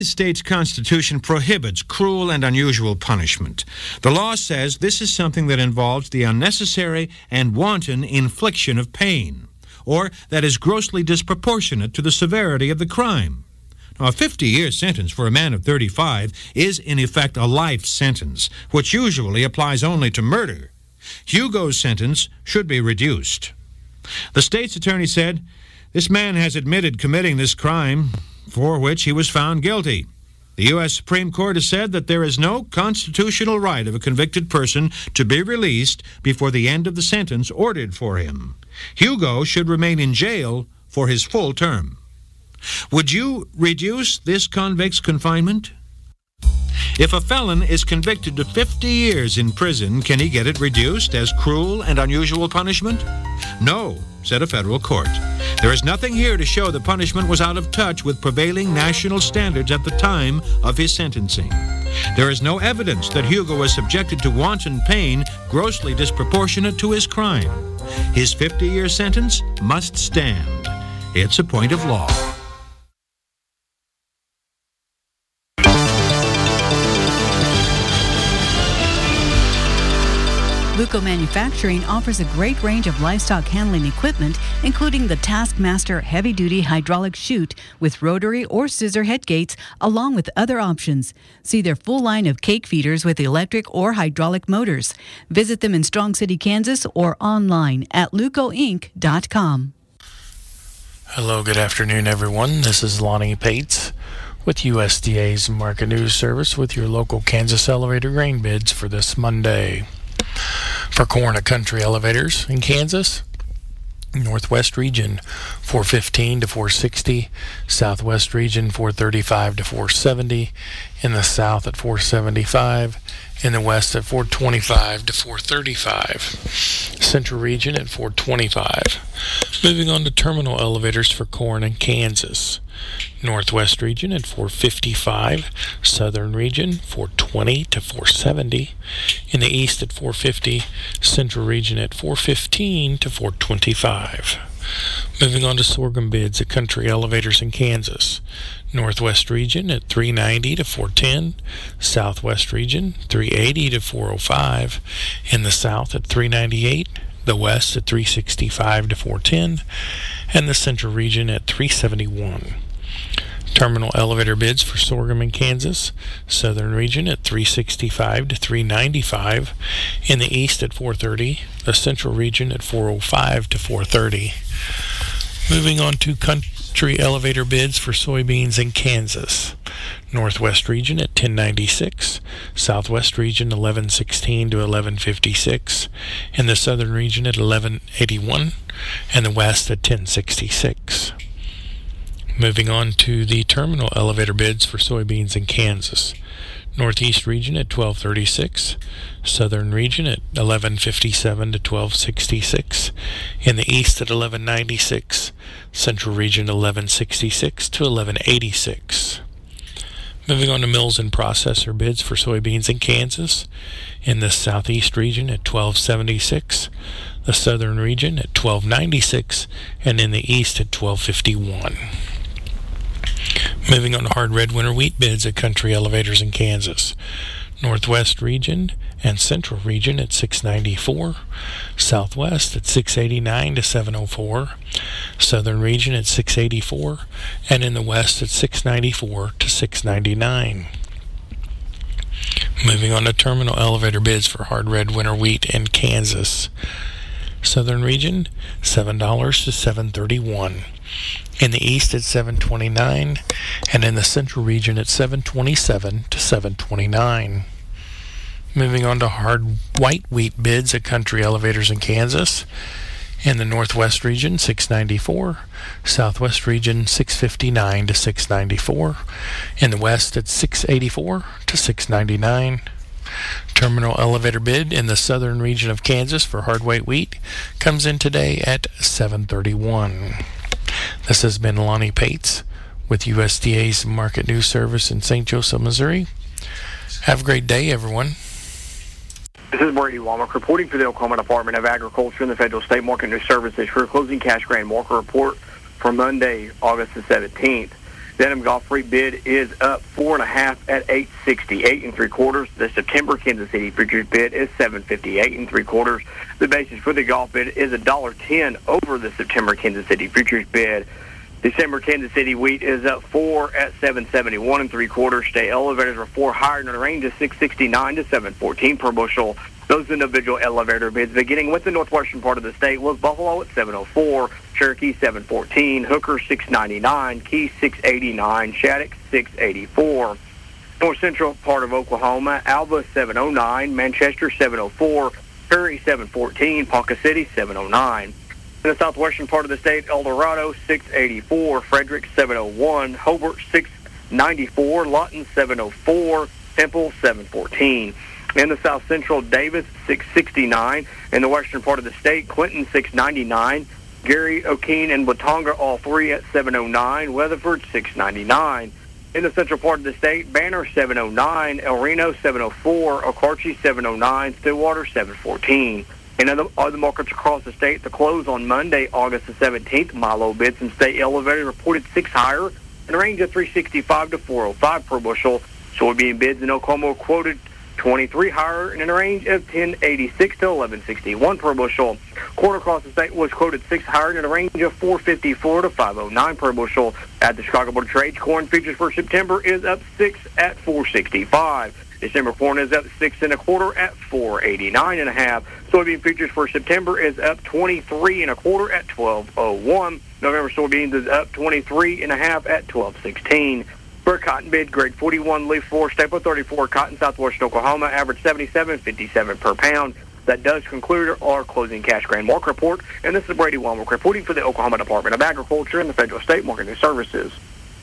The state's Constitution prohibits cruel and unusual punishment. The law says this is something that involves the unnecessary and wanton infliction of pain, or that is grossly disproportionate to the severity of the crime. Now, a 50-year sentence for a man of 35 is, in effect, a life sentence, which usually applies only to murder. Hugo's sentence should be reduced. The state's attorney said, "This man has admitted committing this crime, for which he was found guilty. The U.S. Supreme Court has said that there is no constitutional right of a convicted person to be released before the end of the sentence ordered for him. Hugo should remain in jail for his full term." Would you reduce this convict's confinement? If a felon is convicted to 50 years in prison, can he get it reduced as cruel and unusual punishment? No, said a federal court. There is nothing here to show the punishment was out of touch with prevailing national standards at the time of his sentencing. There is no evidence that Hugo was subjected to wanton pain grossly disproportionate to his crime. His 50-year sentence must stand. It's a point of law. Luco Manufacturing offers a great range of livestock handling equipment, including the Taskmaster heavy-duty hydraulic chute with rotary or scissor head gates, along with other options. See their full line of cake feeders with electric or hydraulic motors. Visit them in Strong City, Kansas, or online at lucoinc.com. Hello, good afternoon, everyone. This is Lonnie Pates with USDA's Market News Service with your local Kansas elevator grain bids for this Monday. For corn at Country Elevators in Kansas, Northwest Region 415 to 460, Southwest Region 435 to 470, in the South at 475, in the West at 425 to 435, Central Region at 425. Moving on to terminal elevators for corn in Kansas. Northwest Region at 455, Southern Region 420 to 470, in the East at 450, Central Region at 415 to 425. Moving on to sorghum bids at Country Elevators in Kansas. Northwest Region at 390 to 410, Southwest Region 380 to 405, in the South at 398, the West at 365 to 410, and the Central Region at 371. Terminal elevator bids for sorghum in Kansas. Southern Region at 365 to 395, in the East at 430, the Central Region at 405 to 430. Moving on to country elevator bids for soybeans in Kansas. Northwest Region at 1096, Southwest Region 1116 to 1156, in the Southern Region at 1181, and the West at 1066. Moving on to the terminal elevator bids for soybeans in Kansas. Northeast Region at 1236, Southern Region at 1157 to 1266, in the East at 1196, Central Region 1166 to 1186. Moving on to mills and processor bids for soybeans in Kansas. In the Southeast Region at 1276, the Southern Region at 1296, and in the East at 1251. Moving on to hard red winter wheat bids at Country Elevators in Kansas. Northwest Region and Central Region at 694, Southwest at 689 to 704, Southern Region at 684, and in the West at 694 to 699. Moving on to terminal elevator bids for hard red winter wheat in Kansas. Southern Region $7 to $7.31, in the East at $7.29, and in the Central Region at $7.27 to $7.29. Moving on to hard white wheat bids at Country Elevators in Kansas. In the Northwest Region $6.94, Southwest Region $6.59 to $6.94, in the West at $6.84 to $6.99. Terminal elevator bid in the Southern Region of Kansas for hard white wheat comes in today at $7.31. This has been Lonnie Pates with USDA's Market News Service in St. Joseph, Missouri. Have a great day, everyone. This is Brady Womack reporting for the Oklahoma Department of Agriculture and the Federal State Market News Services for a closing cash grain market report for Monday, August the 17th. Denim Golf Free bid is up 4.5 at $868 3/4. The September Kansas City futures bid is $758 3/4. The basis for the golf bid is $1.10 over the September Kansas City futures bid. December Kansas City wheat is up 4 at $771 3/4. State elevators are 4 higher in the range of $669 to $714 per bushel. Those individual elevator bids, beginning with the northwestern part of the state, was Buffalo at $704, Cherokee $714, Hooker $699, Key $689, Shattuck $684. North central part of Oklahoma, Alba $709, Manchester $704, Perry $714, Ponca City $709. In the southwestern part of the state, El Dorado $684, Frederick $701, Hobart $694, Lawton $704, Temple $714. In the south central, Davis $669. In the western part of the state, Clinton $699. Gary, O'Keene, and Watonga, all three at $709. Weatherford $699. In the central part of the state, Banner $709. El Reno $704. Okarche $709. Stillwater $714. In other markets across the state, the close on Monday, August the 17th, Milo bids and state elevators reported 6 higher in a range of $365 to $405 per bushel. Soybean bids in Oklahoma were quoted 23 higher in a range of $10.86 to $11.61 per bushel. Corn across the state was quoted 6 higher in a range of $4.54 to $5.09 per bushel. At the Chicago Board of Trade, corn futures for September is up 6 at $4.65. December corn is up 6 1/4 at $4.89 1/2. Soybean futures for September is up 23 1/4 at $12.01. November soybeans is up 23 1/2 at $12.16. For a cotton bid, grade 41, leaf 4, staple 34, cotton, southwestern Oklahoma, average 77.57 per pound. That does conclude our closing cash grain market report. And this is Brady Womack reporting for the Oklahoma Department of Agriculture and the Federal State Marketing Services.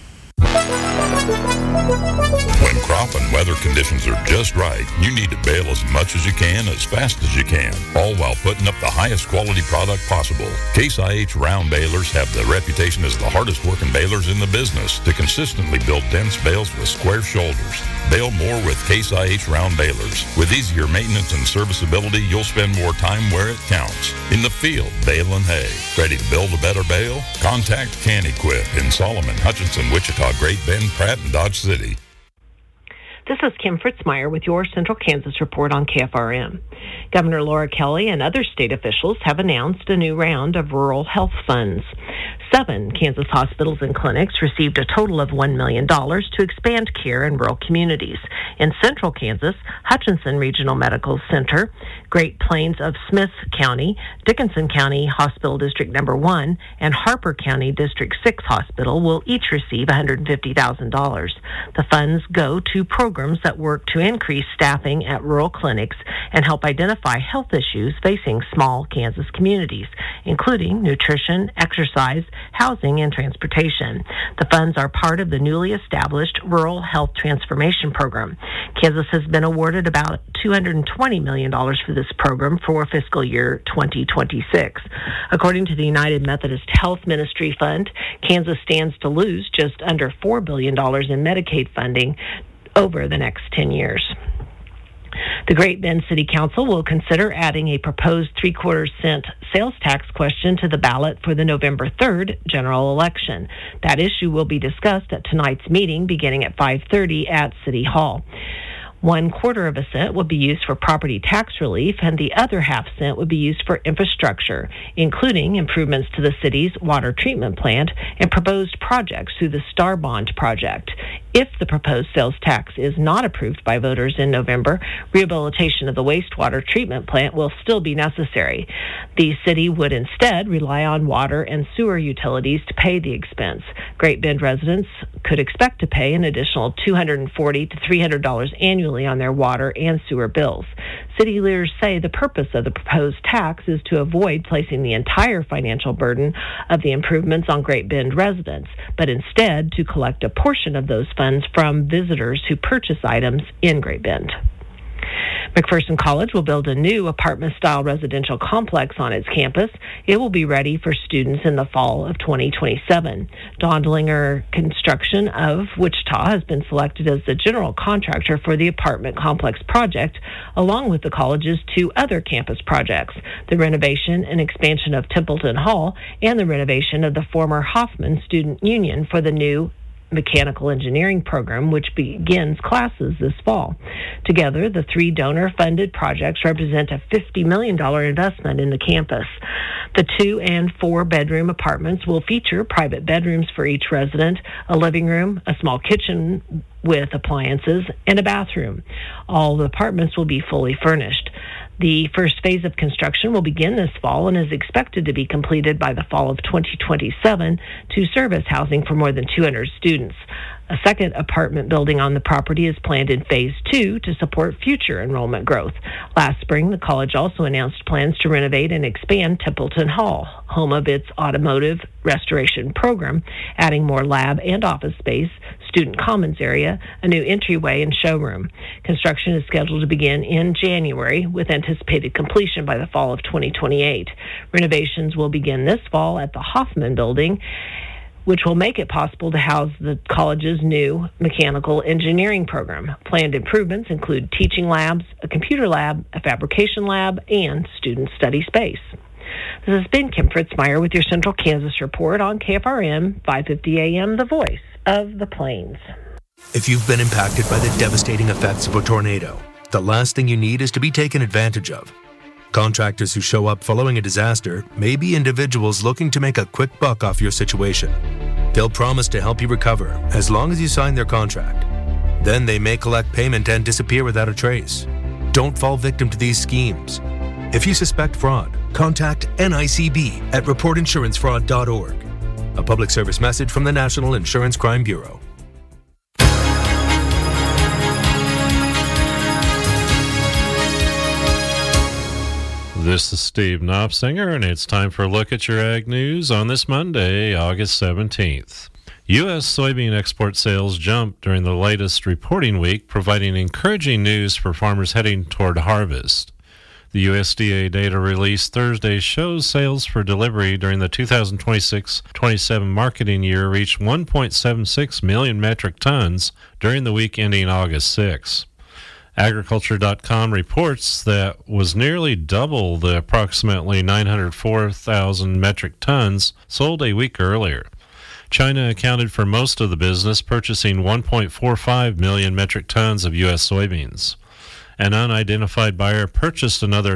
When crop and weather conditions are just right, you need to bale as much as you can, as fast as you can, all while putting up the highest quality product possible. Case IH round balers have the reputation as the hardest working balers in the business to consistently build dense bales with square shoulders. Bale more with Case IH round balers. With easier maintenance and serviceability, you'll spend more time where it counts. In the field, baling hay. Ready to build a better bale? Contact Can Equip in Solomon, Hutchinson, Wichita, Great Bend, Pratt, and Dodge City. This is Kim Fritzmeyer with your Central Kansas Report on KFRM. Governor Laura Kelly and other state officials have announced a new round of rural health funds. 7 Kansas hospitals and clinics received a total of $1 million to expand care in rural communities. In central Kansas, Hutchinson Regional Medical Center, Great Plains of Smith County, Dickinson County Hospital District No. 1, and Harper County District 6 Hospital will each receive $150,000. The funds go to programs that work to increase staffing at rural clinics and help identify health issues facing small Kansas communities, including nutrition, exercise, housing, and transportation. The funds are part of the newly established Rural Health Transformation Program. Kansas has been awarded about $220 million for this program for fiscal year 2026. According to the United Methodist Health Ministry Fund, Kansas stands to lose just under $4 billion in Medicaid funding over the next 10 years. The Great Bend City Council will consider adding a proposed 3/4 cent sales tax question to the ballot for the November 3rd general election. That issue will be discussed at tonight's meeting beginning at 5:30 at City Hall. 1/4 cent would be used for property tax relief, and the other ½ cent would be used for infrastructure, including improvements to the city's water treatment plant and proposed projects through the Star Bond project. If the proposed sales tax is not approved by voters in November, rehabilitation of the wastewater treatment plant will still be necessary. The city would instead rely on water and sewer utilities to pay the expense. Great Bend residents could expect to pay an additional $240 to $300 annually on their water and sewer bills. City leaders say the purpose of the proposed tax is to avoid placing the entire financial burden of the improvements on Great Bend residents, but instead to collect a portion of those funds from visitors who purchase items in Great Bend. McPherson College will build a new apartment-style residential complex on its campus. It will be ready for students in the fall of 2027. Dondlinger Construction of Wichita has been selected as the general contractor for the apartment complex project, along with the college's 2 other campus projects, the renovation and expansion of Templeton Hall and the renovation of the former Hoffman Student Union for the new mechanical engineering program, which begins classes this fall. Together, the 3 donor-funded projects represent a $50 million investment in the campus. The 2- and 4-bedroom apartments will feature private bedrooms for each resident, a living room, a small kitchen with appliances, and a bathroom. All the apartments will be fully furnished. The first phase of construction will begin this fall and is expected to be completed by the fall of 2027 to serve as housing for more than 200 students. A second apartment building on the property is planned in Phase 2 to support future enrollment growth. Last spring, the college also announced plans to renovate and expand Templeton Hall, home of its automotive restoration program, adding more lab and office space, student commons area, a new entryway, and showroom. Construction is scheduled to begin in January, with anticipated completion by the fall of 2028. Renovations will begin this fall at the Hoffman Building, which will make it possible to house the college's new mechanical engineering program. Planned improvements include teaching labs, a computer lab, a fabrication lab, and student study space. This has been Kim Fritzmeyer with your Central Kansas Report on KFRM 550 AM, the voice of the Plains. If you've been impacted by the devastating effects of a tornado, the last thing you need is to be taken advantage of. Contractors who show up following a disaster may be individuals looking to make a quick buck off your situation. They'll promise to help you recover as long as you sign their contract. Then they may collect payment and disappear without a trace. Don't fall victim to these schemes. If you suspect fraud, contact NICB at reportinsurancefraud.org. A public service message from the National Insurance Crime Bureau. This is Steve Knopsinger, and it's time for a look at your ag news on this Monday, August 17th. U.S. soybean export sales jumped during the latest reporting week, providing encouraging news for farmers heading toward harvest. The USDA data released Thursday shows sales for delivery during the 2026-27 marketing year reached 1.76 million metric tons during the week ending August 6. Agriculture.com reports that was nearly double the approximately 904,000 metric tons sold a week earlier. China accounted for most of the business, purchasing 1.45 million metric tons of U.S. soybeans. An unidentified buyer purchased another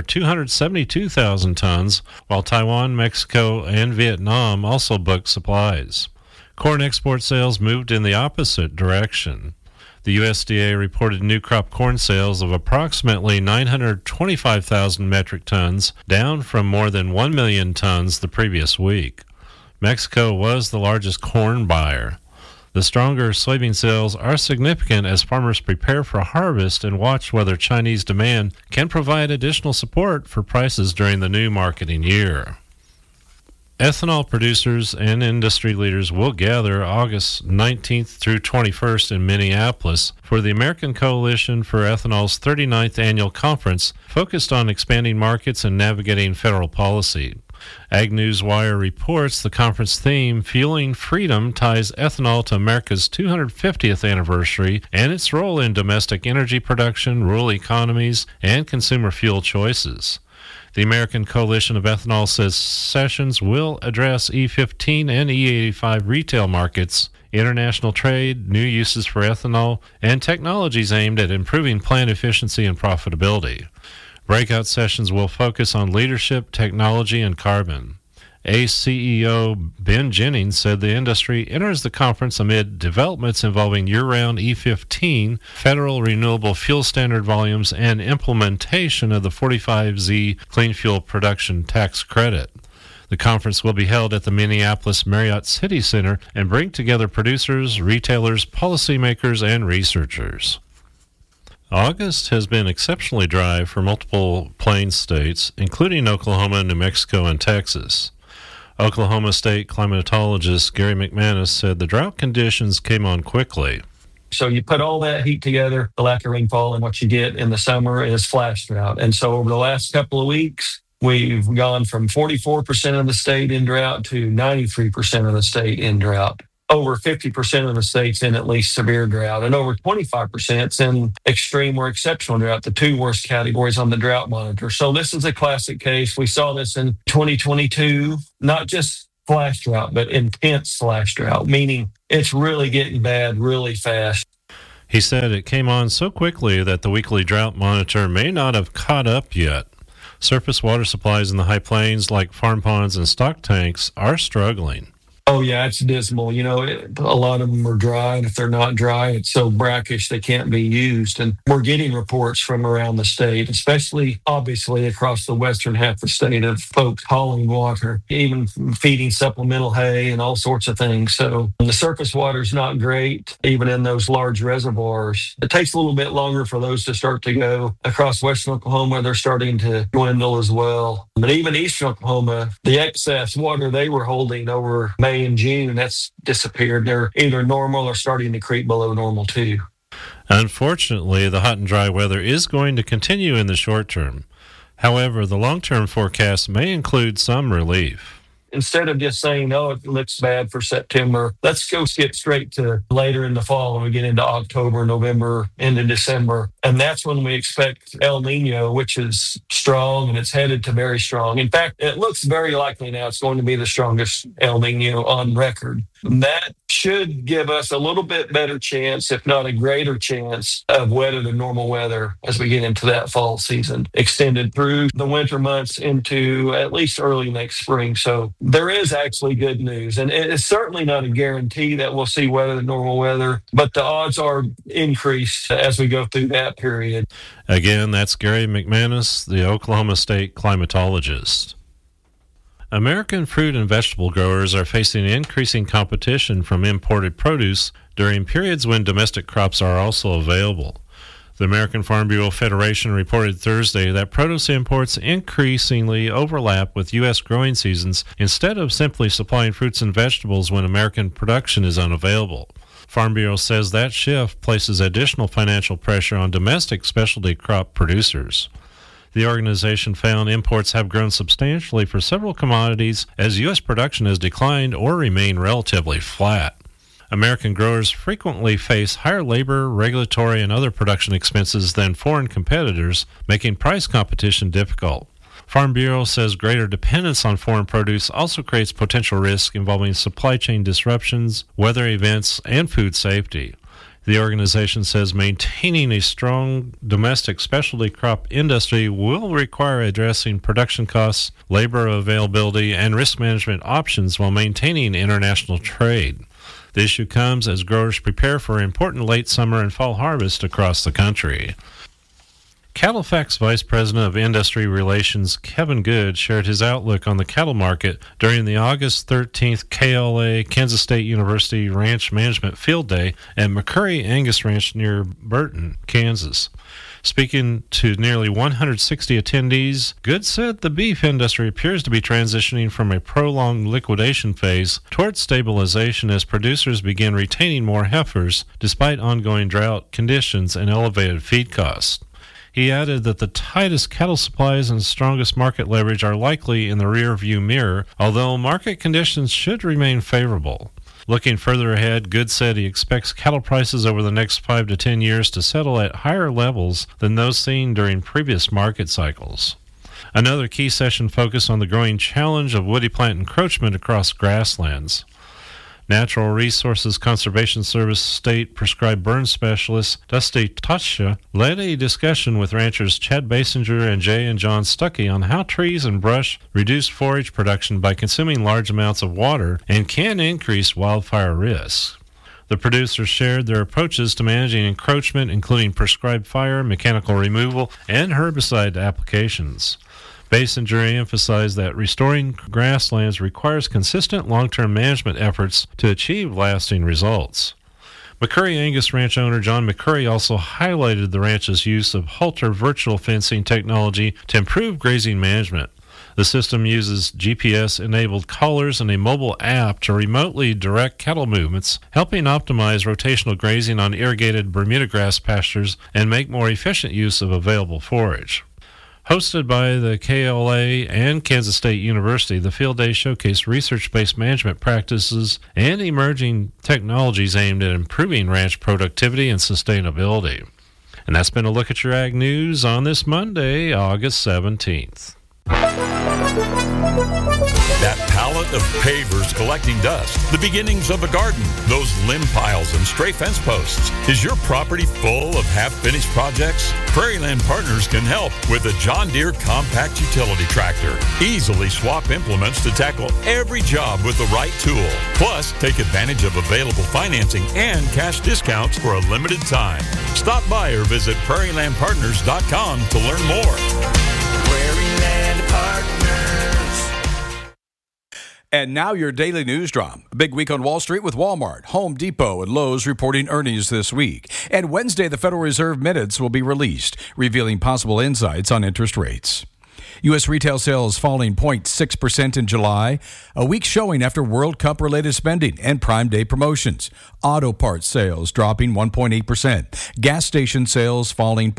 272,000 tons, while Taiwan, Mexico, and Vietnam also booked supplies. Corn export sales moved in the opposite direction. The USDA reported new crop corn sales of approximately 925,000 metric tons, down from more than 1 million tons the previous week. Mexico was the largest corn buyer. The stronger soybean sales are significant as farmers prepare for harvest and watch whether Chinese demand can provide additional support for prices during the new marketing year. Ethanol producers and industry leaders will gather August 19th through 21st in Minneapolis for the American Coalition for Ethanol's 39th annual conference focused on expanding markets and navigating federal policy. Ag News Wire reports the conference theme, Fueling Freedom, ties ethanol to America's 250th anniversary and its role in domestic energy production, rural economies, and consumer fuel choices. The American Coalition of Ethanol says sessions will address E15 and E85 retail markets, international trade, new uses for ethanol, and technologies aimed at improving plant efficiency and profitability. Breakout sessions will focus on leadership, technology, and carbon. ACE CEO Ben Jennings said the industry enters the conference amid developments involving year-round E15, federal renewable fuel standard volumes, and implementation of the 45Z clean fuel production tax credit. The conference will be held at the Minneapolis Marriott City Center and bring together producers, retailers, policymakers, and researchers. August has been exceptionally dry for multiple Plains states, including Oklahoma, New Mexico, and Texas. Oklahoma State climatologist Gary McManus said the drought conditions came on quickly. So you put all that heat together, the lack of rainfall, and what you get in the summer is flash drought. And so over the last couple of weeks, we've gone from 44% of the state in drought to 93% of the state in drought. Over 50% of the state's in at least severe drought, and over 25% is in extreme or exceptional drought, the two worst categories on the drought monitor. So this is a classic case. We saw this in 2022, not just flash drought, but intense flash drought, meaning it's really getting bad really fast. He said it came on so quickly that the weekly drought monitor may not have caught up yet. Surface water supplies in the high plains, like farm ponds and stock tanks, are struggling. Oh, yeah, it's dismal. A lot of them are dry, and if they're not dry, it's so brackish they can't be used. And we're getting reports from around the state, especially, obviously, across the western half of the state, of folks hauling water, even feeding supplemental hay and all sorts of things. So the surface water's not great, even in those large reservoirs. It takes a little bit longer for those to start to go. Across western Oklahoma, they're starting to dwindle as well. But even eastern Oklahoma, the excess water they were holding over May and June, that's disappeared. They're either normal or starting to creep below normal too. Unfortunately, the hot and dry weather is going to continue in the short term. However, the long-term forecast may include some relief. Instead of just saying, oh, it looks bad for September, let's go skip straight to later in the fall when we get into October, November, into December. And that's when we expect El Nino, which is strong, and it's headed to very strong. In fact, it looks very likely now it's going to be the strongest El Nino on record. That should give us a little bit better chance, if not a greater chance, of wetter than normal weather as we get into that fall season, extended through the winter months into at least early next spring. So there is actually good news, and it's certainly not a guarantee that we'll see wetter than normal weather, but the odds are increased as we go through that period. Again, that's Gary McManus, the Oklahoma State climatologist. American fruit and vegetable growers are facing increasing competition from imported produce during periods when domestic crops are also available. The American Farm Bureau Federation reported Thursday that produce imports increasingly overlap with U.S. growing seasons instead of simply supplying fruits and vegetables when American production is unavailable. Farm Bureau says that shift places additional financial pressure on domestic specialty crop producers. The organization found imports have grown substantially for several commodities as U.S. production has declined or remained relatively flat. American growers frequently face higher labor, regulatory, and other production expenses than foreign competitors, making price competition difficult. Farm Bureau says greater dependence on foreign produce also creates potential risk involving supply chain disruptions, weather events, and food safety. The organization says maintaining a strong domestic specialty crop industry will require addressing production costs, labor availability, and risk management options while maintaining international trade. The issue comes as growers prepare for important late summer and fall harvest across the country. Cattlefax Vice President of Industry Relations Kevin Good shared his outlook on the cattle market during the August 13th KLA Kansas State University Ranch Management Field Day at McCurry Angus Ranch near Burton, Kansas. Speaking to nearly 160 attendees, Good said the beef industry appears to be transitioning from a prolonged liquidation phase towards stabilization as producers begin retaining more heifers despite ongoing drought conditions and elevated feed costs. He added that the tightest cattle supplies and strongest market leverage are likely in the rear-view mirror, although market conditions should remain favorable. Looking further ahead, Good said he expects cattle prices over the next 5 to 10 years to settle at higher levels than those seen during previous market cycles. Another key session focused on the growing challenge of woody plant encroachment across grasslands. Natural Resources Conservation Service state prescribed burn specialist Dusty Totsha led a discussion with ranchers Chad Basinger and Jay and John Stuckey on how trees and brush reduce forage production by consuming large amounts of water and can increase wildfire risks. The producers shared their approaches to managing encroachment, including prescribed fire, mechanical removal, and herbicide applications. Basinger emphasized that restoring grasslands requires consistent long-term management efforts to achieve lasting results. McCurry Angus Ranch owner John McCurry also highlighted the ranch's use of Halter virtual fencing technology to improve grazing management. The system uses GPS-enabled collars and a mobile app to remotely direct cattle movements, helping optimize rotational grazing on irrigated Bermuda grass pastures and make more efficient use of available forage. Hosted by the KLA and Kansas State University, the Field Day showcased research-based management practices and emerging technologies aimed at improving ranch productivity and sustainability. And that's been a look at your Ag News on this Monday, August 17th. That pallet of pavers collecting dust, the beginnings of a garden, those limb piles and stray fence posts. Is your property full of half-finished projects? Prairieland Partners can help with a John Deere compact utility tractor. Easily swap implements to tackle every job with the right tool. Plus, take advantage of available financing and cash discounts for a limited time. Stop by or visit prairielandpartners.com to learn more. Prairieland Partners. And now your daily news drop. A big week on Wall Street with Walmart, Home Depot, and Lowe's reporting earnings this week. And Wednesday, the Federal Reserve minutes will be released, revealing possible insights on interest rates. U.S. retail sales falling 0.6% in July, a weak showing after World Cup-related spending and Prime Day promotions. Auto parts sales dropping 1.8%, gas station sales falling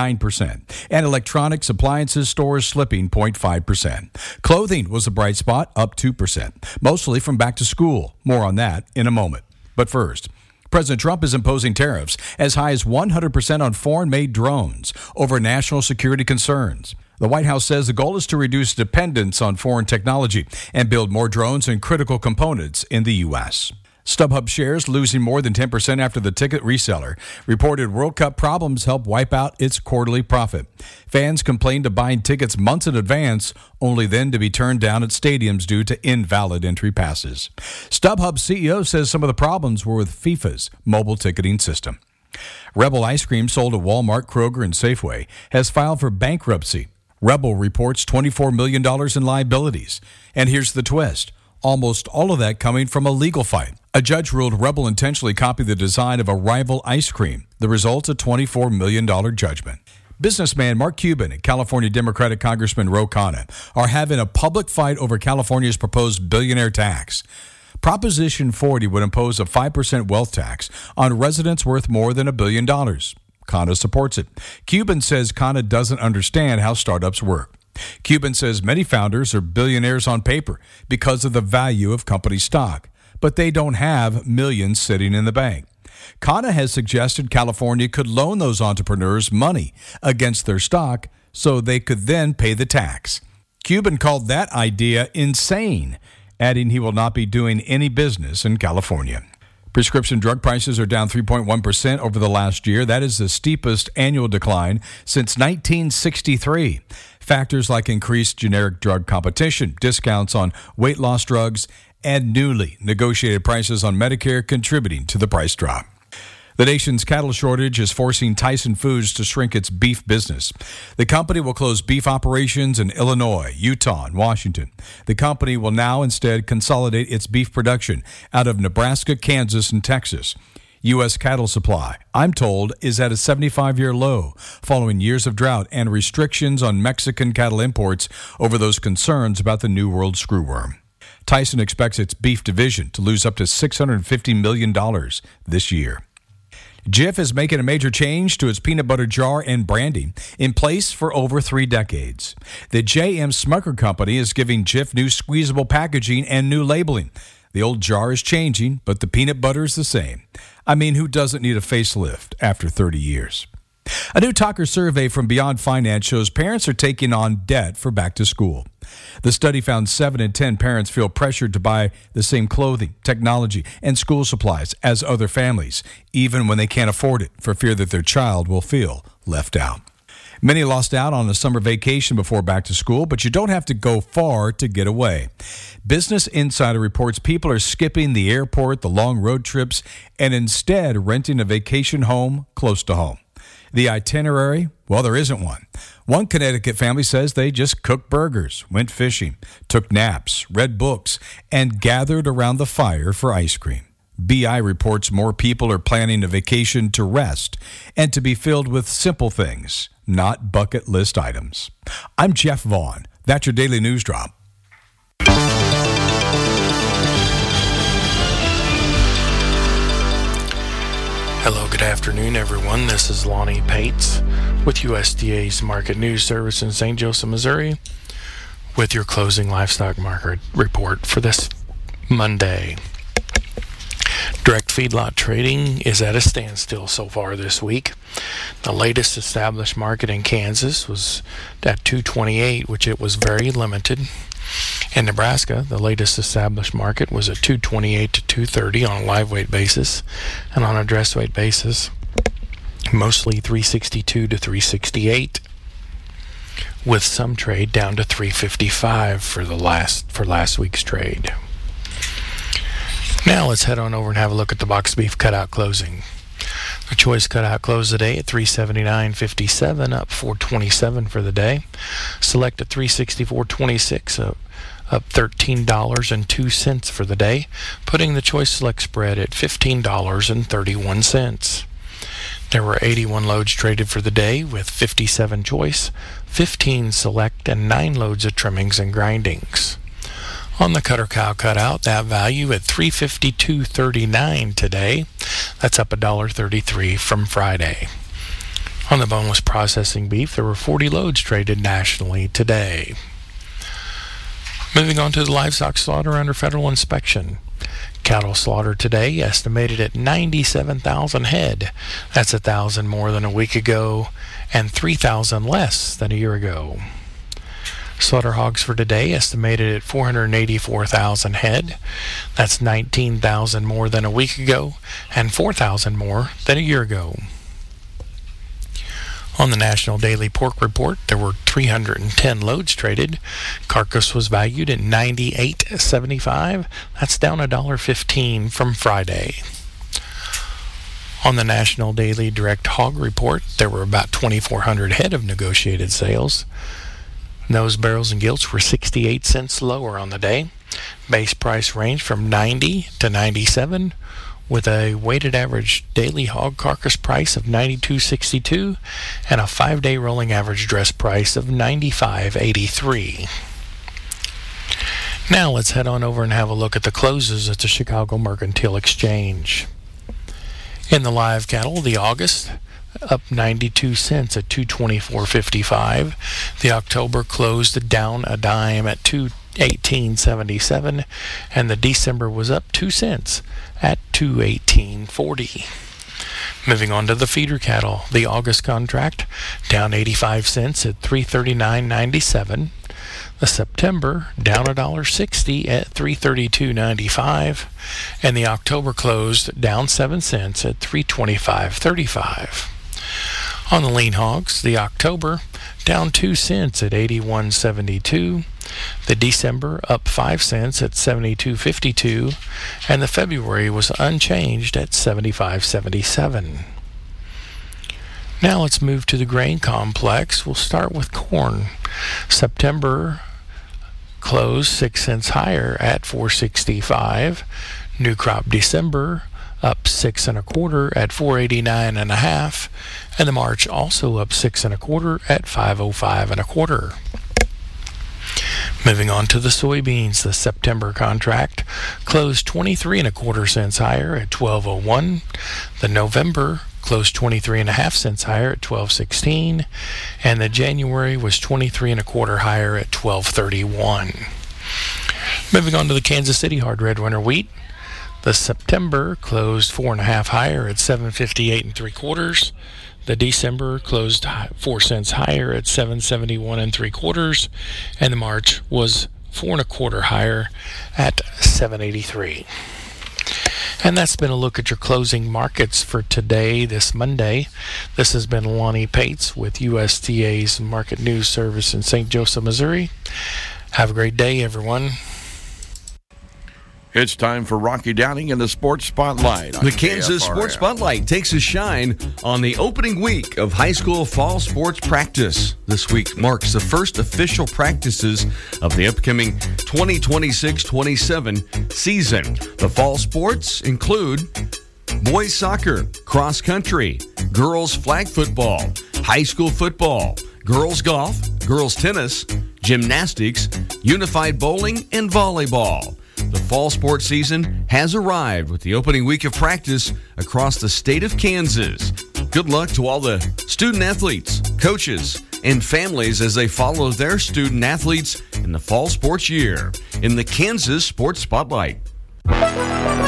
0.9%, and electronics appliances stores slipping 0.5%. Clothing was a bright spot, up 2%, mostly from back to school. More on that in a moment. But first, President Trump is imposing tariffs as high as 100% on foreign-made drones over national security concerns. The White House says the goal is to reduce dependence on foreign technology and build more drones and critical components in the U.S. StubHub shares losing more than 10% after the ticket reseller reported World Cup problems helped wipe out its quarterly profit. Fans complained of buying tickets months in advance, only then to be turned down at stadiums due to invalid entry passes. StubHub CEO says some of the problems were with FIFA's mobile ticketing system. Rebel Ice Cream, sold at Walmart, Kroger, and Safeway, has filed for bankruptcy. Rebel reports $24 million in liabilities. And here's the twist. Almost all of that coming from a legal fight. A judge ruled Rebel intentionally copied the design of a rival ice cream. The result, a $24 million judgment. Businessman Mark Cuban and California Democratic Congressman Ro Khanna are having a public fight over California's proposed billionaire tax. Proposition 40 would impose a 5% wealth tax on residents worth more than $1 billion. Khanna supports it. Cuban says Khanna doesn't understand how startups work. Cuban says many founders are billionaires on paper because of the value of company stock, but they don't have millions sitting in the bank. Khanna has suggested California could loan those entrepreneurs money against their stock so they could then pay the tax. Cuban called that idea insane, adding he will not be doing any business in California. Prescription drug prices are down 3.1% over the last year. That is the steepest annual decline since 1963. Factors like increased generic drug competition, discounts on weight loss drugs, and newly negotiated prices on Medicare contributing to the price drop. The nation's cattle shortage is forcing Tyson Foods to shrink its beef business. The company will close beef operations in Illinois, Utah, and Washington. The company will now instead consolidate its beef production out of Nebraska, Kansas, and Texas. U.S. cattle supply, I'm told, is at a 75-year low, following years of drought and restrictions on Mexican cattle imports over those concerns about the New World screwworm. Tyson expects its beef division to lose up to $650 million this year. Jif is making a major change to its peanut butter jar and branding, in place for over 3 decades. The J.M. Smucker Company is giving Jif new squeezable packaging and new labeling. The old jar is changing, but the peanut butter is the same. I mean, who doesn't need a facelift after 30 years? A new Talker survey from Beyond Finance shows parents are taking on debt for back to school. The study found 7 in 10 parents feel pressured to buy the same clothing, technology, and school supplies as other families, even when they can't afford it, for fear that their child will feel left out. Many lost out on a summer vacation before back to school, but you don't have to go far to get away. Business Insider reports people are skipping the airport, the long road trips, and instead renting a vacation home close to home. The itinerary? Well, there isn't one. One Connecticut family says they just cooked burgers, went fishing, took naps, read books, and gathered around the fire for ice cream. BI reports more people are planning a vacation to rest and to be filled with simple things, not bucket list items. I'm Jeff Vaughn. That's your Daily News Drop. Hello, good afternoon, everyone. This is Lonnie Pates with USDA's Market News Service in St. Joseph, Missouri, with your closing livestock market report for this Monday. Direct feedlot trading is at a standstill so far this week. The latest established market in Kansas was at 228, which it was very limited. In Nebraska, the latest established market was at 228 to 230 on a live weight basis, and on a dress weight basis, mostly 362 to 368, with some trade down to 355 for last week's trade. Now let's head on over and have a look at the box beef cutout closing. The choice cutout closed today at $379.57, up $4.27 for the day. Select at $364.26, up $13.02 for the day, putting the choice select spread at $15.31. There were 81 loads traded for the day, with 57 choice, 15 select, and 9 loads of trimmings and grindings. On the cutter cow cutout, that value at $352.39 today. That's up $1.33 from Friday. On the boneless processing beef, there were 40 loads traded nationally today. Moving on to the livestock slaughter under federal inspection. Cattle slaughter today estimated at 97,000 head. That's 1,000 more than a week ago and 3,000 less than a year ago. Slaughter hogs for today estimated at 484,000 head. That's 19,000 more than a week ago and 4,000 more than a year ago. On the National Daily Pork Report, there were 310 loads traded. Carcass was valued at $98.75. That's down $1.15 from Friday. On the National Daily Direct Hog Report, there were about 2,400 head of negotiated sales. Nose, barrels, and gilts were 68 cents lower on the day. Base price ranged from 90 to 97, with a weighted average daily hog carcass price of $92.62 and a 5-day rolling average dress price of $95.83. Now let's head on over and have a look at the closes at the Chicago Mercantile Exchange. In the live cattle, the August up 92 cents at $224.55. The October closed down a dime at $218.77, and the December was up 2 cents at $218.40. Moving on to the feeder cattle, the August contract down 85 cents at $339.97. The September down $1.60 at $332.95, and the October closed down 7 cents at $325.35. On the lean hogs, the October down 2 cents at $81.72, the December up 5 cents at $72.52, and the February was unchanged at $75.77. Now let's move to the grain complex. We'll start with corn. September closed 6 cents higher at $4.65. New crop December up 6 1/4 at $4.89.5, and the March also up 6 1/4 at $5.05 1/4. Moving on to the soybeans, the September contract closed 23 1/4 cents higher at $12.01. The November closed 23 1/2 cents higher at $12.16, and the January was 23 1/4 higher at $12.31. Moving on to the Kansas City hard red winter wheat. The September closed 4 1/2 higher at $7.58 3/4. The December closed 4 cents higher at $7.71 3/4, and the March was 4 1/4 higher at $7.83. And that's been a look at your closing markets for today, this Monday. This has been Lonnie Pates with USDA's Market News Service in St. Joseph, Missouri. Have a great day, everyone. It's time for Rocky Downing in the Sports Spotlight. The Kansas Sports Spotlight takes a shine on the opening week of high school fall sports practice. This week marks the first official practices of the upcoming 2026-27 season. The fall sports include boys soccer, cross country, girls flag football, high school football, girls golf, girls tennis, gymnastics, unified bowling, and volleyball. The fall sports season has arrived with the opening week of practice across the state of Kansas. Good luck to all the student athletes, coaches, and families as they follow their student athletes in the fall sports year. In the Kansas Sports Spotlight.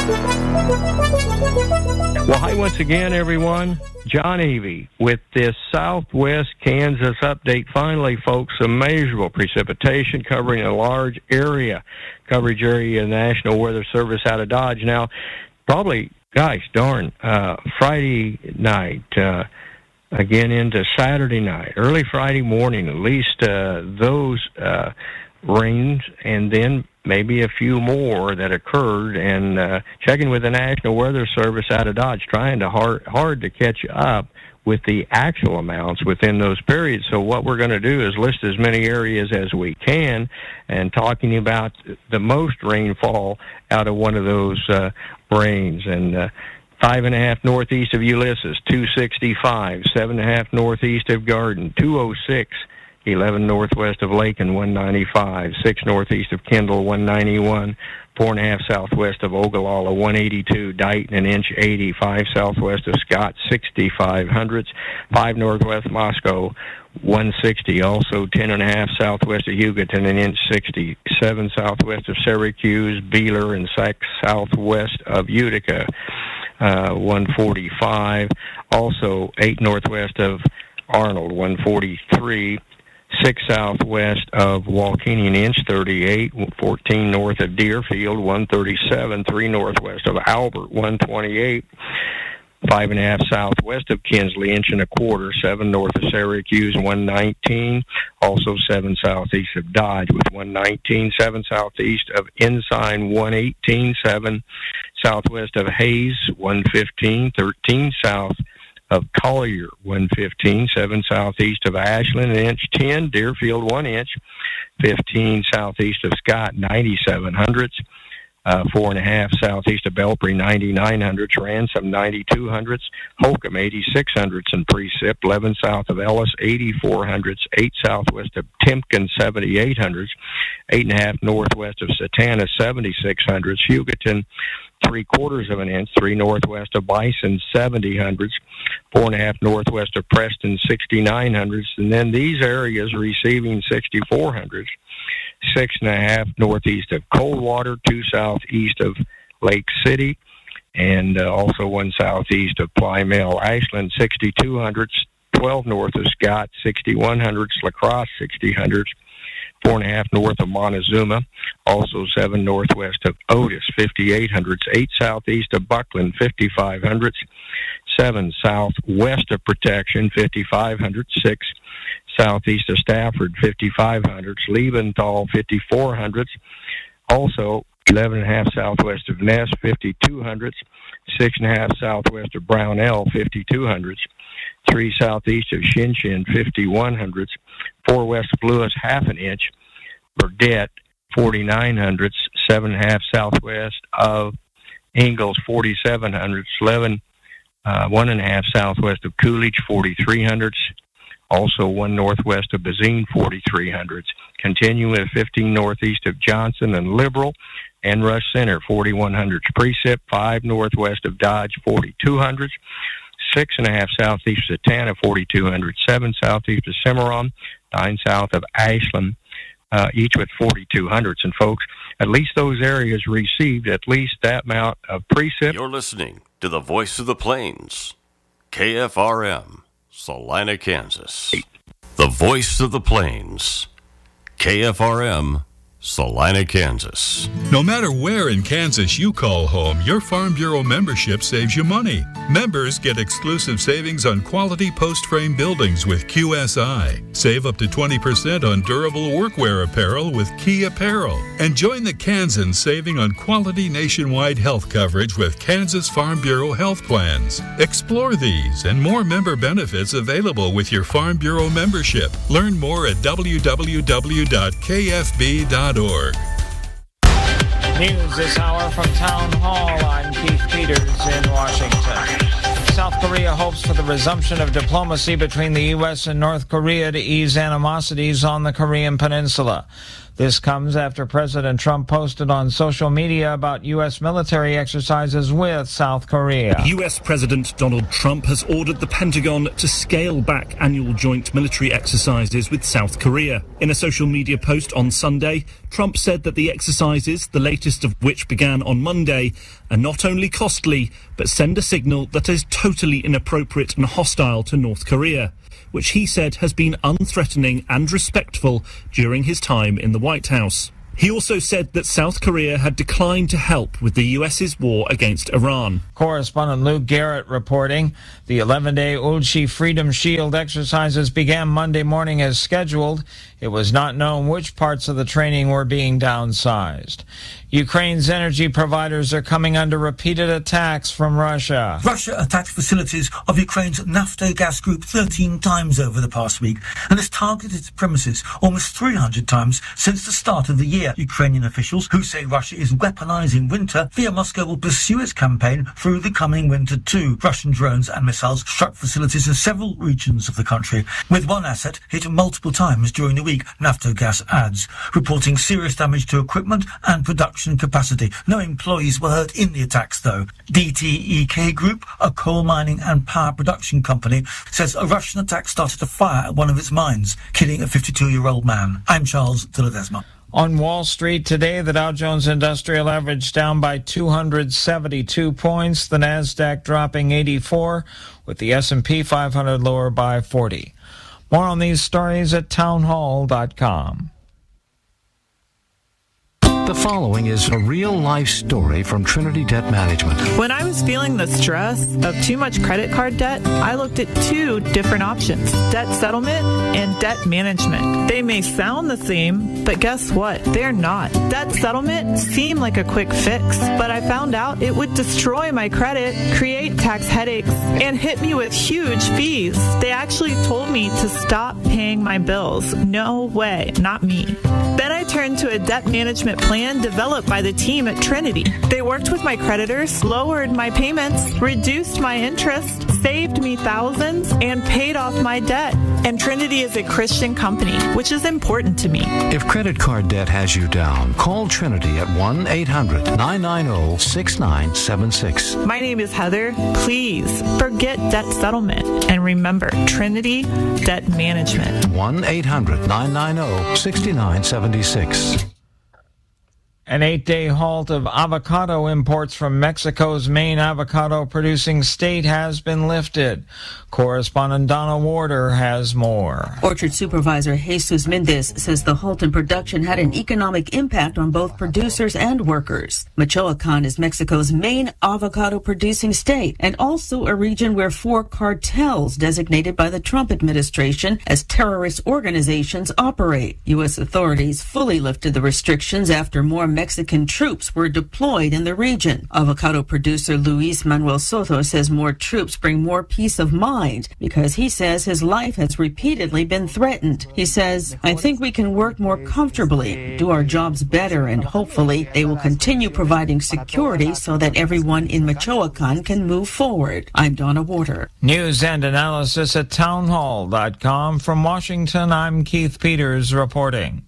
Well, hi once again, everyone. John Avey with this Southwest Kansas update. Finally, folks, some measurable precipitation covering a large area. Coverage area, National Weather Service out of Dodge. Now, probably, gosh darn, Friday night, again into Saturday night, early Friday morning, at least those rains, and then maybe a few more that occurred, and checking with the National Weather Service out of Dodge, trying to hard to catch up with the actual amounts within those periods. So what we're going to do is list as many areas as we can, and talking about the most rainfall out of one of those rains. And 5.5 northeast of Ulysses, 265, 7.5 northeast of Garden, 206, 11 northwest of Lakin, 195, 6 northeast of Kendall, 191, 4.5 southwest of Ogallala, 182, Dighton, an inch 80, 5 southwest of Scott, 65 hundredths, 5 northwest Moscow, 160, also 10.5 southwest of Hugoton, an inch 60, 7 southwest of Syracuse, Beeler, and 6 southwest of Utica, 145, also 8 northwest of Arnold, 143, 6 southwest of Walkeny, an inch 38, 14 north of Deerfield, 137, 3 northwest of Albert, 128, 5.5 southwest of Kinsley, inch and a quarter, 7 north of Syracuse, 119, also 7 southeast of Dodge with 119, 7 southeast of Ensign, 118, 7 southwest of Hayes, 115, 13 south of Collier, 115, 7 southeast of Ashland, an inch 10, Deerfield, 1 inch, 15 southeast of Scott, 97 hundredths, 4.5 southeast of Belpre, 99 hundredths, Ransom, 92 hundredths, Holcomb, 86 hundredths, and precip, 11 south of Ellis, 84 hundredths, 8 southwest of Timken, 78 hundredths, 8.5 northwest of Satana, 76 hundredths, Hugoton, 3/4 of an inch, 3 northwest of Bison, 70 hundredths, 4.5 northwest of Preston, 69 hundredths, and then these areas receiving 64 hundredths, 6.5 northeast of Coldwater, 2 southeast of Lake City, and also 1 southeast of Plymell. Ashland, 62 hundredths, 12 north of Scott, 61 hundredths, La Crosse, 60 hundredths, 4.5 north of Montezuma, also 7 northwest of Otis, 58 hundredths, 8 southeast of Buckland, 55 hundredths, 7 southwest of Protection, 55 hundredths, 6 southeast of Stafford, 55 hundredths, Liebenthal, 54 hundredths, also 11.5 southwest of Ness, 52 hundredths, 6.5 southwest of Brownell, 52 hundredths, 3 southeast of Shinshin, 51 hundredths, 4 west of Lewis, half an inch, Burdett, 49 hundredths, 7.5 southwest of Ingalls, 47 hundredths, 1.5 southwest of Coolidge, 43 hundredths, also 1 northwest of Bazine, 43 hundredths, continuing at 15 northeast of Johnson and Liberal, and Rush Center, 41 hundredths, precip, 5 northwest of Dodge, 42 hundredths, 6.5 southeast of Satana, 4,200, 7 southeast of Cimarron, 9 south of Ashland, each with 4,200s. And folks, at least those areas received at least that amount of precip. You're listening to the Voice of the Plains, KFRM, Salina, Kansas. The Voice of the Plains, KFRM, Salina, Kansas. No matter where in Kansas you call home, your Farm Bureau membership saves you money. Members get exclusive savings on quality post-frame buildings with QSI. Save up to 20% on durable workwear apparel with Key Apparel. And join the Kansans saving on quality nationwide health coverage with Kansas Farm Bureau health plans. Explore these and more member benefits available with your Farm Bureau membership. Learn more at www.kfb.org. News this hour from Town Hall. I'm Keith Peters in Washington. South Korea hopes for the resumption of diplomacy between the U.S. and North Korea to ease animosities on the Korean Peninsula. This comes after President Trump posted on social media about U.S. military exercises with South Korea. U.S. President Donald Trump has ordered the Pentagon to scale back annual joint military exercises with South Korea. In a social media post on Sunday, Trump said that the exercises, the latest of which began on Monday, are not only costly, but send a signal that is totally inappropriate and hostile to North Korea, which he said has been unthreatening and respectful during his time in the White House. He also said that South Korea had declined to help with the U.S.'s war against Iran. Correspondent Luke Garrett reporting. The 11-day Ulchi Freedom Shield exercises began Monday morning as scheduled. It was not known which parts of the training were being downsized. Ukraine's energy providers are coming under repeated attacks from Russia. Russia attacked facilities of Ukraine's Naftogaz group 13 times over the past week and has targeted its premises almost 300 times since the start of the year. Ukrainian officials, who say Russia is weaponizing winter, fear Moscow will pursue its campaign through the coming winter too. Russian drones and missiles struck facilities in several regions of the country, with one asset hit multiple times during the week, Naftogaz adds, reporting serious damage to equipment and production capacity. No employees were hurt in the attacks, though. DTEK Group, a coal mining and power production company, says a Russian attack started a fire at one of its mines, killing a 52-year-old man. I'm Charles de Ledesma. On Wall Street today, the Dow Jones Industrial Average down by 272 points, the Nasdaq dropping 84, with the S&P 500 lower by 40. More on these stories at townhall.com. The following is a real-life story from Trinity Debt Management. When I was feeling the stress of too much credit card debt, I looked at two different options, debt settlement and debt management. They may sound the same, but guess what? They're not. Debt settlement seemed like a quick fix, but I found out it would destroy my credit, create tax headaches, and hit me with huge fees. They actually told me to stop paying my bills. No way, not me. Then I turned to a debt management plan developed by the team at Trinity. They worked with my creditors, lowered my payments, reduced my interest, saved me thousands, and paid off my debt. And Trinity is a Christian company, which is important to me. If credit card debt has you down, call Trinity at 1-800-990-6976. My name is Heather. Please forget debt settlement and remember Trinity Debt Management. 1-800-990-6976. An 8-day halt of avocado imports from Mexico's main avocado-producing state has been lifted. Correspondent Donna Warder has more. Orchard Supervisor Jesus Mendez says the halt in production had an economic impact on both producers and workers. Michoacan is Mexico's main avocado-producing state and also a region where 4 cartels designated by the Trump administration as terrorist organizations operate. U.S. authorities fully lifted the restrictions after more Mexican troops were deployed in the region. Avocado producer Luis Manuel Soto says more troops bring more peace of mind because he says his life has repeatedly been threatened. He says, I think we can work more comfortably, do our jobs better, and hopefully they will continue providing security so that everyone in Michoacan can move forward. I'm Donna Warder. News and analysis at townhall.com. From Washington, I'm Keith Peters reporting.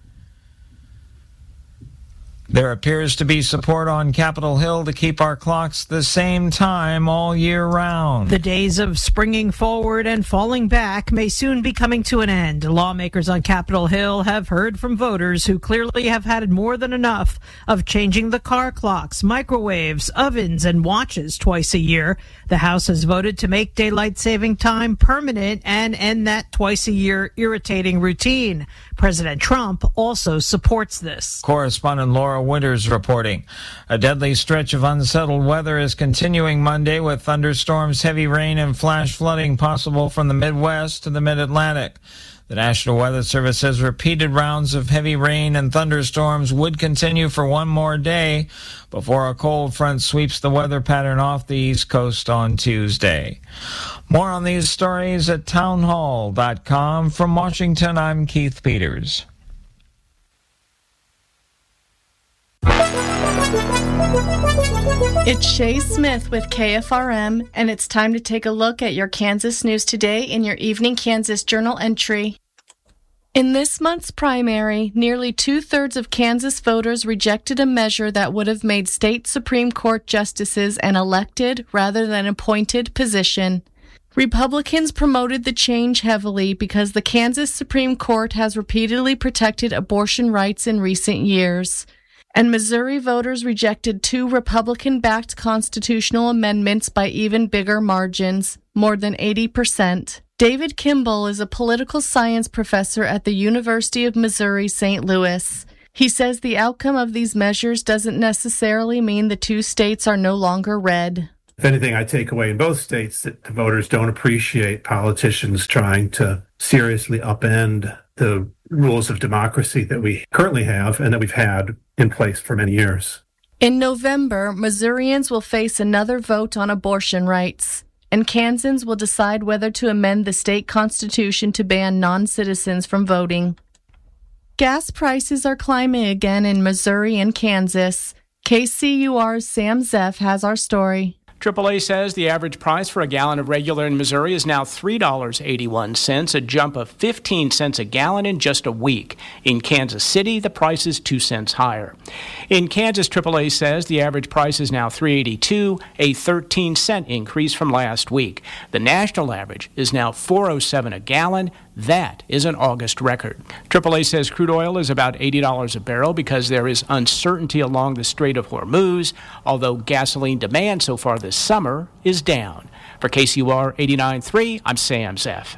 There appears to be support on Capitol Hill to keep our clocks the same time all year round. The days of springing forward and falling back may soon be coming to an end. Lawmakers on Capitol Hill have heard from voters who clearly have had more than enough of changing the car clocks, microwaves, ovens, and watches twice a year. The House has voted to make daylight saving time permanent and end that twice-a-year irritating routine. President Trump also supports this. Correspondent Laura Winters reporting. A deadly stretch of unsettled weather is continuing Monday with thunderstorms, heavy rain, and flash flooding possible from the Midwest to the Mid-Atlantic. The National Weather Service says repeated rounds of heavy rain and thunderstorms would continue for one more day before a cold front sweeps the weather pattern off the East Coast on Tuesday. More on these stories at townhall.com. From Washington, I'm Keith Peters. It's Shay Smith with KFRM, and it's time to take a look at your Kansas news today in your Evening Kansas Journal entry. In this month's primary, nearly 2/3 of Kansas voters rejected a measure that would have made state Supreme Court justices an elected rather than appointed position. Republicans promoted the change heavily because the Kansas Supreme Court has repeatedly protected abortion rights in recent years. And Missouri voters rejected 2 Republican-backed constitutional amendments by even bigger margins, more than 80%. David Kimball is a political science professor at the University of Missouri, St. Louis. He says the outcome of these measures doesn't necessarily mean the 2 states are no longer red. If anything, I take away in both states that the voters don't appreciate politicians trying to seriously upend the rules of democracy that we currently have and that we've had in place for many years. In November, Missourians will face another vote on abortion rights, and Kansans will decide whether to amend the state constitution to ban non-citizens from voting. Gas prices are climbing again in Missouri and Kansas. KCUR's Sam Zeff has our story. AAA says the average price for a gallon of regular in Missouri is now $3.81, a jump of 15 cents a gallon in just a week. In Kansas City, the price is 2 cents higher. In Kansas, AAA says the average price is now $3.82, a 13-cent increase from last week. The national average is now $4.07 a gallon. That is an August record. AAA says crude oil is about $80 a barrel because there is uncertainty along the Strait of Hormuz, although gasoline demand so far this summer is down. For KCUR 89.3, I'm Sam Zeff.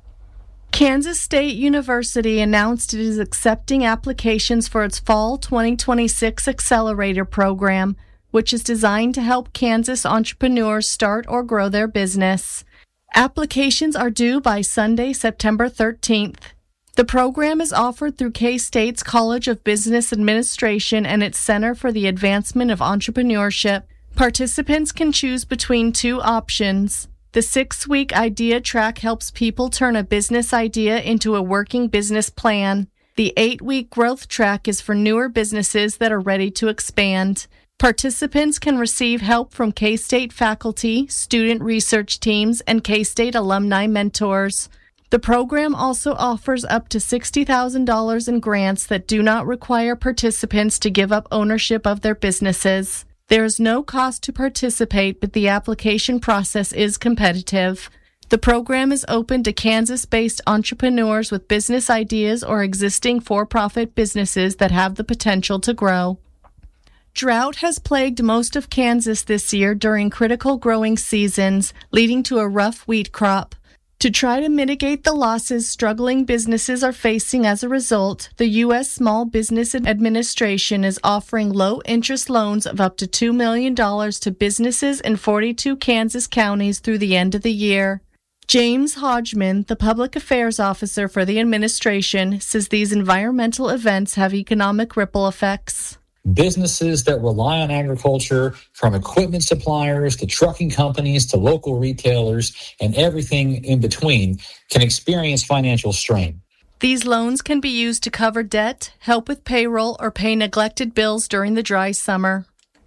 Kansas State University announced it is accepting applications for its Fall 2026 Accelerator program, which is designed to help Kansas entrepreneurs start or grow their business. Applications are due by Sunday, September 13th. The program is offered through K-State's College of Business Administration and its Center for the Advancement of Entrepreneurship. Participants can choose between 2 options. The 6-week idea track helps people turn a business idea into a working business plan. The 8-week growth track is for newer businesses that are ready to expand. Participants can receive help from K-State faculty, student research teams, and K-State alumni mentors. The program also offers up to $60,000 in grants that do not require participants to give up ownership of their businesses. There is no cost to participate, but the application process is competitive. The program is open to Kansas-based entrepreneurs with business ideas or existing for-profit businesses that have the potential to grow. Drought has plagued most of Kansas this year during critical growing seasons, leading to a rough wheat crop. To try to mitigate the losses struggling businesses are facing as a result, the U.S. Small Business Administration is offering low-interest loans of up to $2 million to businesses in 42 Kansas counties through the end of the year. James Hodgman, the public affairs officer for the administration, says these environmental events have economic ripple effects. Businesses that rely on agriculture, from equipment suppliers to trucking companies to local retailers and everything in between, can experience financial strain. These loans can be used to cover debt, help with payroll, or pay neglected bills during the dry summer.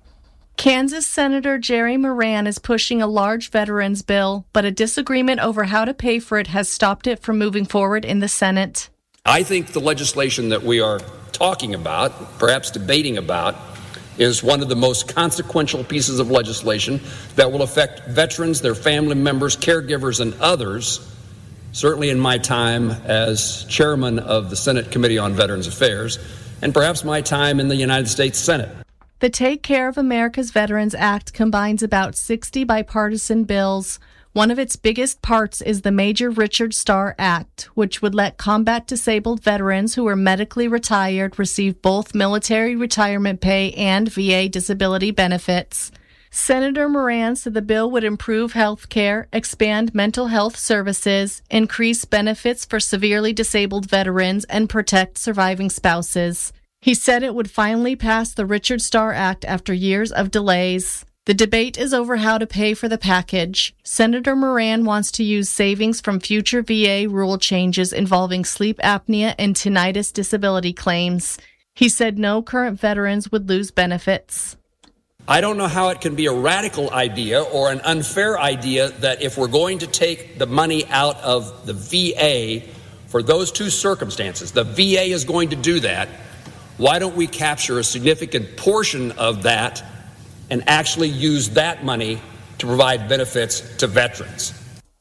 Kansas Senator Jerry Moran is pushing a large veterans bill, but a disagreement over how to pay for it has stopped it from moving forward in the Senate. I think the legislation that we are talking about, perhaps debating about, is one of the most consequential pieces of legislation that will affect veterans, their family members, caregivers, and others, certainly in my time as chairman of the Senate Committee on Veterans Affairs, and perhaps my time in the United States Senate. The Take Care of America's Veterans Act combines about 60 bipartisan bills. One of its biggest parts is the Major Richard Starr Act, which would let combat-disabled veterans who are medically retired receive both military retirement pay and VA disability benefits. Senator Moran said the bill would improve health care, expand mental health services, increase benefits for severely disabled veterans, and protect surviving spouses. He said it would finally pass the Richard Starr Act after years of delays. The debate is over how to pay for the package. Senator Moran wants to use savings from future VA rule changes involving sleep apnea and tinnitus disability claims. He said no current veterans would lose benefits. I don't know how it can be a radical idea or an unfair idea that if we're going to take the money out of the VA for those two circumstances, the VA is going to do that, why don't we capture a significant portion of that and actually use that money to provide benefits to veterans?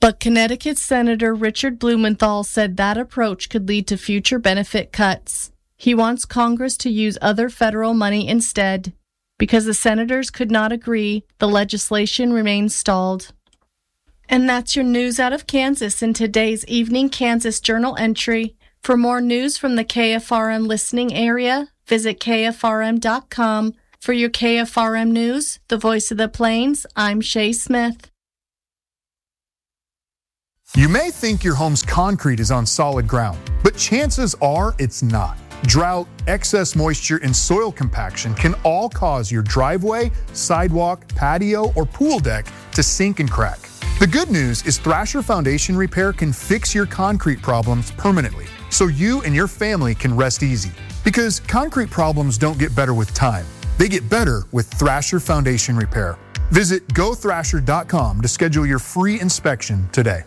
But Connecticut Senator Richard Blumenthal said that approach could lead to future benefit cuts. He wants Congress to use other federal money instead. Because the senators could not agree, the legislation remains stalled. And that's your news out of Kansas in today's Evening Kansas Journal entry. For more news from the KFRM listening area, visit KFRM.com. For your KFRM news, the voice of the Plains, I'm Shay Smith. You may think your home's concrete is on solid ground, but chances are it's not. Drought, excess moisture, and soil compaction can all cause your driveway, sidewalk, patio, or pool deck to sink and crack. The good news is Thrasher Foundation Repair can fix your concrete problems permanently, so you and your family can rest easy. Because concrete problems don't get better with time. They get better with Thrasher Foundation Repair. Visit gothrasher.com to schedule your free inspection today.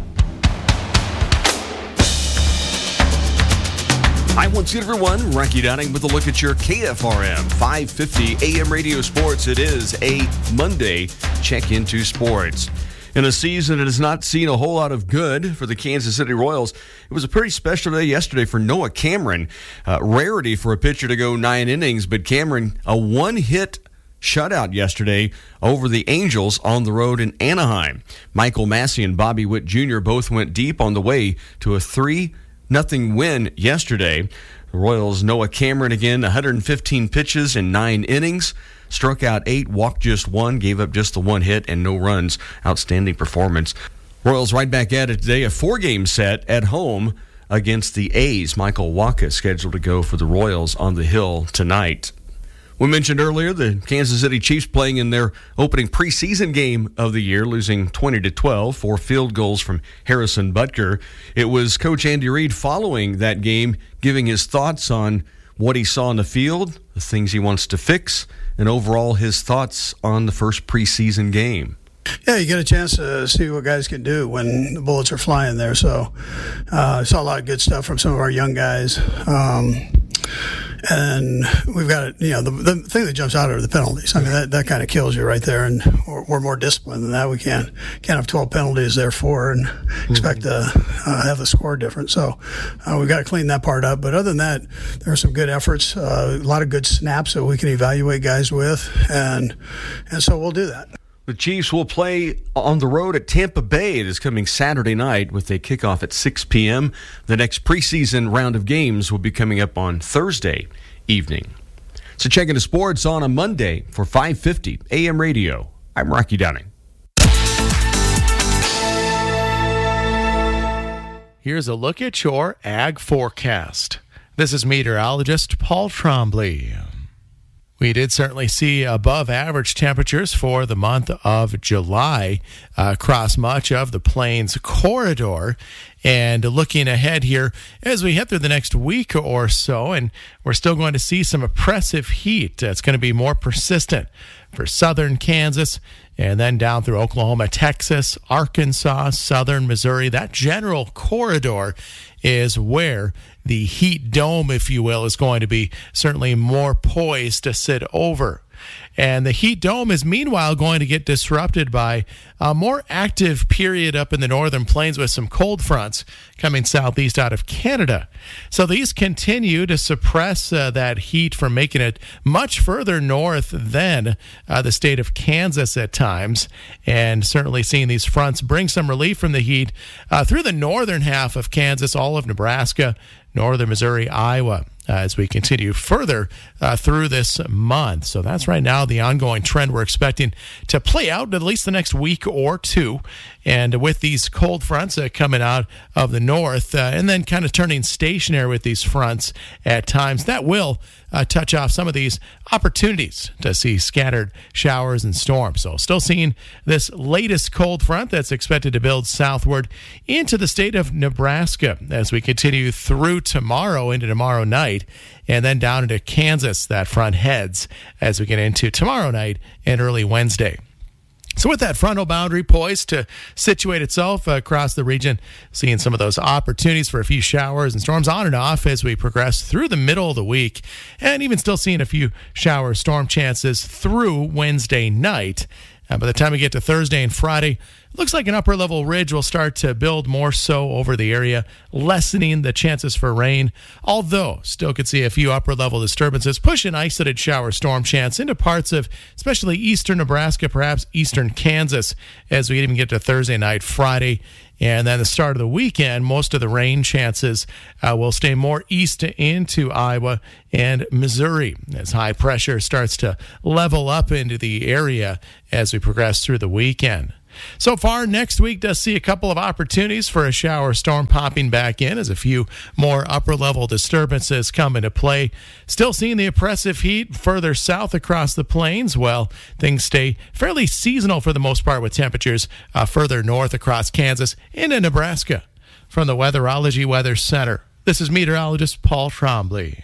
Hi, once again, everyone. Rocky Downing with a look at your KFRM 550 AM radio sports. It is a Monday check into sports. In a season that has not seen a whole lot of good for the Kansas City Royals, it was a pretty special day yesterday for Noah Cameron. Rarity for a pitcher to go 9 innings, but Cameron, a one-hit shutout yesterday over the Angels on the road in Anaheim. Michael Massey and Bobby Witt Jr. both went deep on the way to a 3-0 win yesterday. The Royals' Noah Cameron again, 115 pitches in 9 innings. Struck out 8, walked just 1, gave up just the 1 hit and no runs. Outstanding performance. Royals right back at it today, a 4-game set at home against the A's. Michael Wacha scheduled to go for the Royals on the Hill tonight. We mentioned earlier the Kansas City Chiefs playing in their opening preseason game of the year, losing 20-12, 4 field goals from Harrison Butker. It was Coach Andy Reid following that game, giving his thoughts on what he saw on the field, the things he wants to fix, and overall his thoughts on the first preseason game. Yeah, you get a chance to see what guys can do when the bullets are flying there. So I saw a lot of good stuff from some of our young guys. And we've got, the thing that jumps out are the penalties. I mean, that kind of kills you right there. And we're more disciplined than that. We can't have 12 penalties, therefore, and expect to have the score different. So we've got to clean that part up. But other than that, there are some good efforts, a lot of good snaps that we can evaluate guys with. And so we'll do that. The Chiefs will play on the road at Tampa Bay this coming Saturday night with a kickoff at 6 p.m. The next preseason round of games will be coming up on Thursday evening. So checking the sports on a Monday for 550 AM radio. I'm Rocky Downing. Here's a look at your ag forecast. This is meteorologist Paul Trombley. We did certainly see above average temperatures for the month of July across much of the Plains corridor. And looking ahead here as we head through the next week or so, and we're still going to see some oppressive heat. It's going to be more persistent for southern Kansas and then down through Oklahoma, Texas, Arkansas, southern Missouri. That general corridor is where the heat dome, if you will, is going to be certainly more poised to sit over. And the heat dome is meanwhile going to get disrupted by a more active period up in the northern plains with some cold fronts coming southeast out of Canada. So these continue to suppress that heat from making it much further north than the state of Kansas at times. And certainly seeing these fronts bring some relief from the heat through the northern half of Kansas, all of Nebraska, northern Missouri, Iowa, as we continue further through this month. So that's right now the ongoing trend we're expecting to play out at least the next week or two. And with these cold fronts coming out of the north and then kind of turning stationary with these fronts at times, that will touch off some of these opportunities to see scattered showers and storms. So still seeing this latest cold front that's expected to build southward into the state of Nebraska as we continue through tomorrow into tomorrow night, and then down into Kansas. That front heads as we get into tomorrow night and early Wednesday. So with that frontal boundary poised to situate itself across the region, seeing some of those opportunities for a few showers and storms on and off as we progress through the middle of the week, and even still seeing a few shower storm chances through Wednesday night. By the time we get to Thursday and Friday, looks like an upper-level ridge will start to build more so over the area, lessening the chances for rain, although still could see a few upper-level disturbances push an isolated shower storm chance into parts of especially eastern Nebraska, perhaps eastern Kansas, as we even get to Thursday night, Friday. And then the start of the weekend, most of the rain chances will stay more east into Iowa and Missouri as high pressure starts to level up into the area as we progress through the weekend. So far, next week does see a couple of opportunities for a shower storm popping back in as a few more upper-level disturbances come into play. Still seeing the oppressive heat further south across the plains. Well, things stay fairly seasonal for the most part with temperatures further north across Kansas into Nebraska. From the Weatherology Weather Center, this is meteorologist Paul Trombley.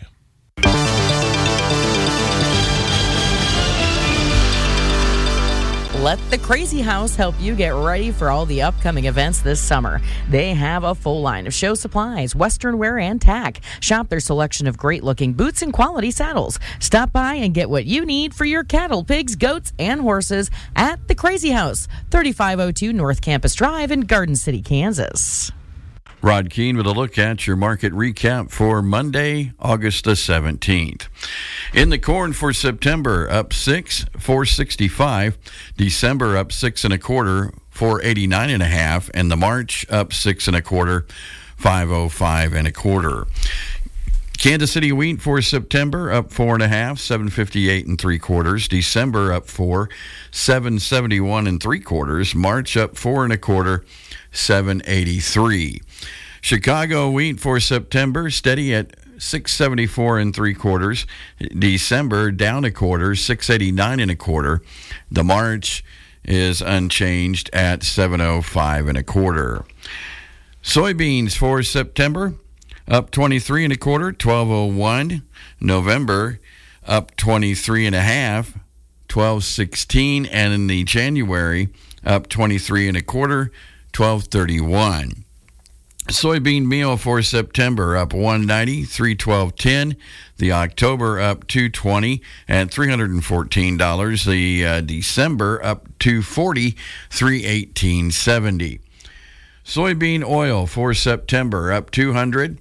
Let the Crazy House help you get ready for all the upcoming events this summer. They have a full line of show supplies, western wear, and tack. Shop their selection of great-looking boots and quality saddles. Stop by and get what you need for your cattle, pigs, goats, and horses at the Crazy House, 3502 North Campus Drive in Garden City, Kansas. Rod Keene with a look at your market recap for Monday, August the 17th. In the corn for September, up 6, 465. December up 6 1/4, 489 1/2, and the March up 6 1/4, 505 1/4. Kansas City wheat for September up 4 1/2, 758 3/4. December up 4, 771 3/4. March up 4 1/4, 783. Chicago wheat for September steady at 674 3/4. December down 1/4, 689 1/4. The March is unchanged at 705 1/4. Soybeans for September up 23 1/4, 1201. November up 23 1/2, 1216, and in the January up 23 1/4, 1231. Soybean meal for September up 190, 312.10. The October up 220 and $314. The December up 240, 318.70. Soybean oil for September up 200,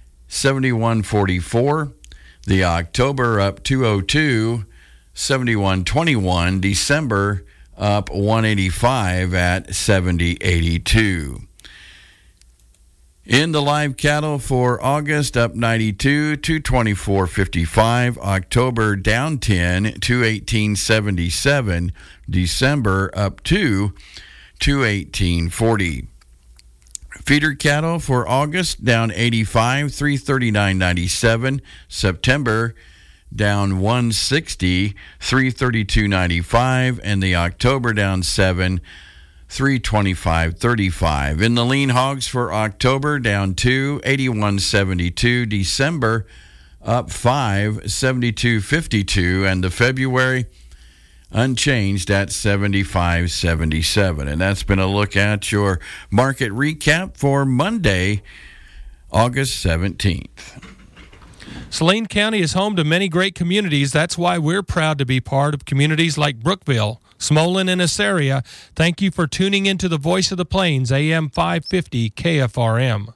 71.44. The October up 202, 71.21. December up 185 at 70.82. In the live cattle for August, up 92, 224.55. October down 10, 218.77. December up 2, 218.40. Feeder cattle for August down 85, 339.97. September down 160, 332.95, and the October down 7, 325.35. In the lean hogs for October, down 2, 81.72. December up 5, 72.52, and the February unchanged at 75.77. And that's been a look at your market recap for Monday, August 17th. Saline County is home to many great communities. That's why we're proud to be part of communities like Brookville, Smolin, and Assaria. Thank you for tuning into the Voice of the Plains, AM 550 KFRM.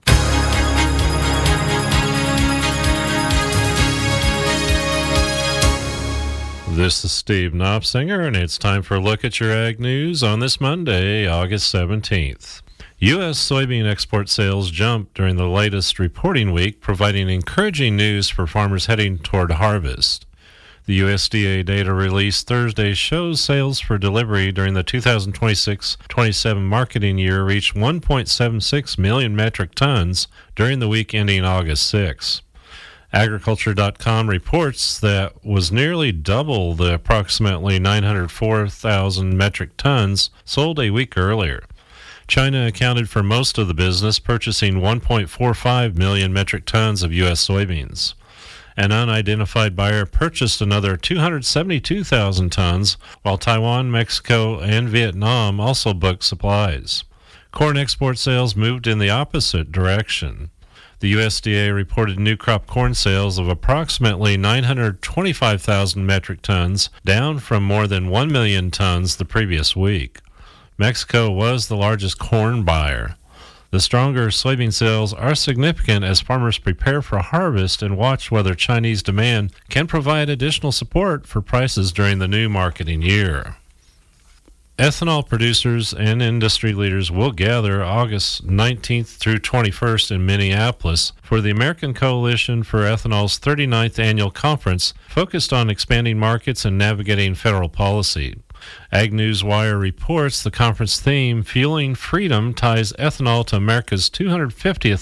This is Steve Knopfsinger, and it's time for a look at your ag news on this Monday, August 17th. U.S. soybean export sales jumped during the latest reporting week, providing encouraging news for farmers heading toward harvest. The USDA data released Thursday shows sales for delivery during the 2026-27 marketing year reached 1.76 million metric tons during the week ending August 6. Agriculture.com reports that was nearly double the approximately 904,000 metric tons sold a week earlier. China accounted for most of the business, purchasing 1.45 million metric tons of U.S. soybeans. An unidentified buyer purchased another 272,000 tons, while Taiwan, Mexico, and Vietnam also booked supplies. Corn export sales moved in the opposite direction. The USDA reported new crop corn sales of approximately 925,000 metric tons, down from more than 1 million tons the previous week. Mexico was the largest corn buyer. The stronger soybean sales are significant as farmers prepare for harvest and watch whether Chinese demand can provide additional support for prices during the new marketing year. Ethanol producers and industry leaders will gather August 19th through 21st in Minneapolis for the American Coalition for Ethanol's 39th annual conference focused on expanding markets and navigating federal policy. Ag News Wire reports the conference theme, Fueling Freedom, ties ethanol to America's 250th